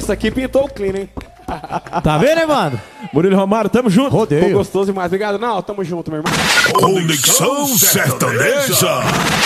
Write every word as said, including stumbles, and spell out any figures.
Essa aqui pintou o clean, hein? Tá vendo, hein, mano? Murilo Romário, tamo junto. Rodeio. Ficou gostoso demais. Obrigado, não. Tamo junto, meu irmão. Conexão Sertaneja.